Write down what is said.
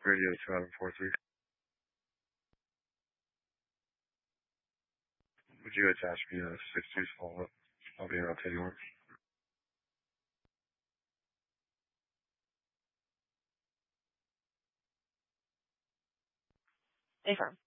Radio 2743. Would you attach me a 6-2 follow-up? I'll be around Teddy Works. Affirm.